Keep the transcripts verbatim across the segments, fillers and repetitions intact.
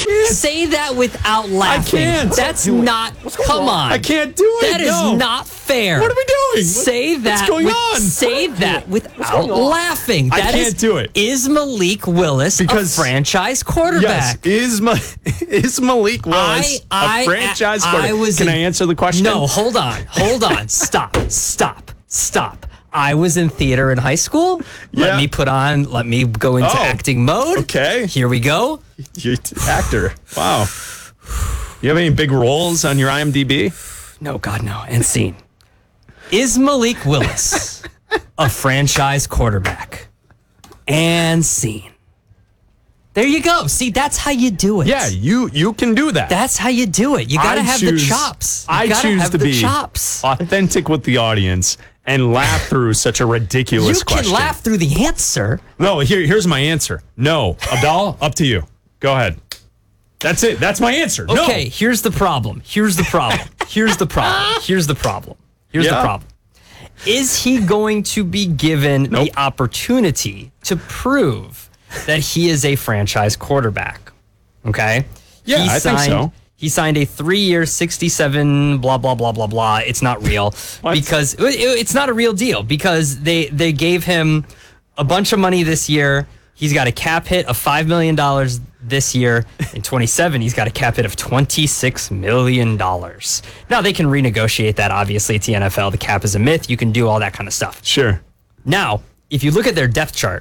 can't. Say that without laughing. I can't. That's Do it. not. Come on. I can't do it. That is no. not fair. What are we doing? Say What- that. What's going with, on? Say that without laughing. I That can't is, do it. Is Malik Willis Because- a franchise Yes. quarterback? Is, Ma- is Malik Willis I- I- a franchise I quarterback? was Can in- I answer the question? No, hold on. Hold on. Stop. Stop. Stop. I was in theater in high school. Let Yeah. me put on, let me go into Oh, acting mode. okay. Here we go. You're an actor. Wow. You have any big roles on your I M D B? No, God, no. And scene. Is Malik Willis a franchise quarterback? And scene. There you go. See, that's how you do it. Yeah, you you can do that. That's how you do it. You got to I have choose- the chops. You I gotta choose have to the be chops. authentic with the audience and laugh through such a ridiculous You can question. laugh through the answer. No, here, here's my answer. No. Abdal, up to you. Go ahead. That's it. That's my answer. No. Okay, here's the problem. Here's the problem. Here's the problem. Here's the problem. Here's Yeah. the problem. Is he going to be given Nope. the opportunity to prove that he is a franchise quarterback? Okay? Yeah, he I think signed, so. He signed a three-year, sixty-seven, blah, blah, blah, blah, blah. It's not real. What? Because it- it's not a real deal because they, they gave him a bunch of money this year. He's got a cap hit of five million dollars this year. In twenty-seven, he's got a cap hit of twenty-six million dollars. Now, they can renegotiate that. Obviously, it's the N F L. The cap is a myth. You can do all that kind of stuff. Sure. Now, if you look at their depth chart,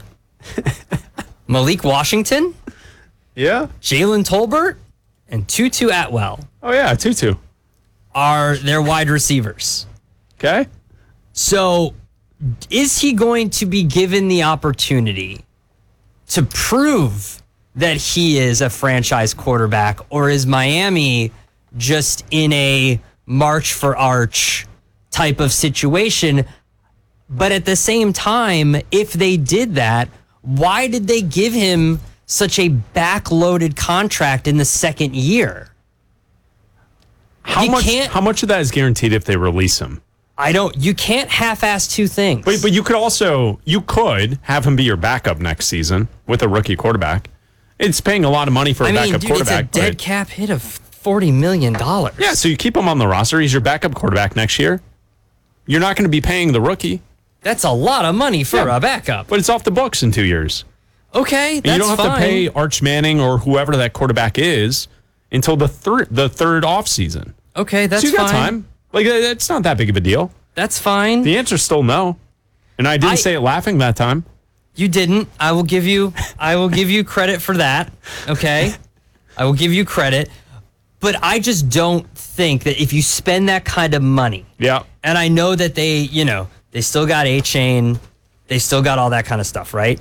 Malik Washington, Yeah. Jalen Tolbert, and Tutu Atwell Oh, yeah. Tutu. are their wide receivers. Okay. So, is he going to be given the opportunity to prove that he is a franchise quarterback, or is Miami just in a March for Arch type of situation? But at the same time, if they did that, why did they give him such a backloaded contract in the second year? How You much? can't- How much of that is guaranteed if they release him? I don't, you can't half-ass two things. But but you could also you could have him be your backup next season with a rookie quarterback. It's paying a lot of money for a I mean, backup dude, it's a quarterback. dead but- cap hit of forty million dollars. yeah, so you keep him on the roster. He's your backup quarterback next year. You're not going to be paying the rookie, That's a lot of money for Yeah. a backup. but it's off the books in two years. Okay, And that's you don't have fine. to pay Arch Manning or whoever that quarterback is until the third the third off season. Okay, that's so you got fine. time. Like uh, it's not that big of a deal. That's fine. The answer's still no. And I didn't I- say it laughing that time. You didn't. I will give you I will give you credit for that. Okay? I will give you credit. But I just don't think that if you spend that kind of money, Yeah. and I know that they, you know, they still got A-Chain, they still got all that kind of stuff, right?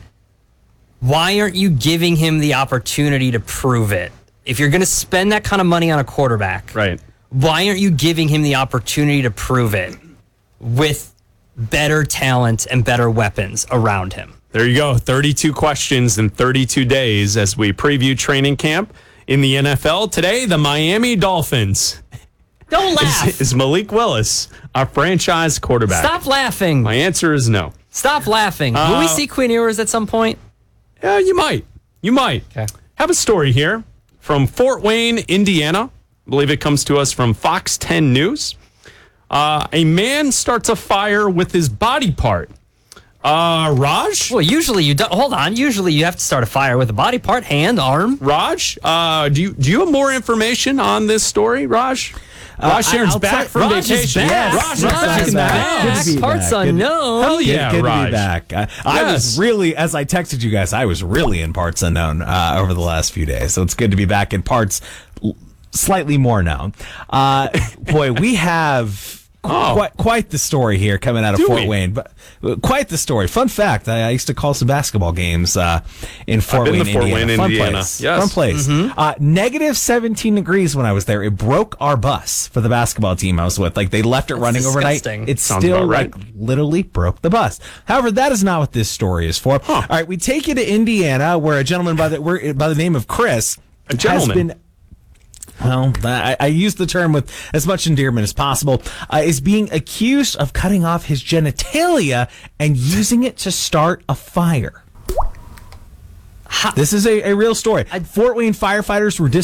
Why aren't you giving him the opportunity to prove it? If you're going to spend that kind of money on a quarterback, Right. why aren't you giving him the opportunity to prove it with better talent and better weapons around him? There you go. thirty-two questions in thirty-two days as we preview training camp in the N F L. Today, the Miami Dolphins. Don't laugh. Is, is Malik Willis a franchise quarterback? Stop laughing. My answer is no. Stop laughing. Will Uh, we see Queen Ewers at some point? Yeah, you might. You might. Okay. Have a story here from Fort Wayne, Indiana. I believe it comes to us from Fox ten News. Uh, a man starts a fire with his body part. Uh, Raj? Well, usually you don't. Hold on. Usually you have to start a fire with a body part, hand, arm. Raj, uh, do you do you have more information on this story, Raj? Raj Sharon's I'll back tell- from Raj is vacation. back. Raj is Raj back is in the back. house. Good to be Parts back. Good- unknown. Hell Good, yeah, good to Raj. be back. I, I Yes. was really, as I texted you guys, I was really in parts unknown uh, over the last few days. So it's good to be back in parts l- slightly more known. Uh, boy, we have Oh. quite, quite the story here coming out of Do Fort we? Wayne. But uh, quite the story. Fun fact: I, I used to call some basketball games uh, in Fort been Wayne, to Fort Indiana. Wayne, Fun Indiana. place. Yes. Fun place. Uh, negative seventeen degrees when I was there. It broke our bus for the basketball team I was with. Like they left it running disgusting. overnight. It Sounds still about right. like literally broke the bus. However, that is not what this story is for. All right, we take you to Indiana, where a gentleman by the where, by the name of Chris A gentleman. has been. Well, I, I use the term with as much endearment as possible. Uh, is being accused of cutting off his genitalia and using it to start a fire. This is a, a real story. Fort Wayne firefighters were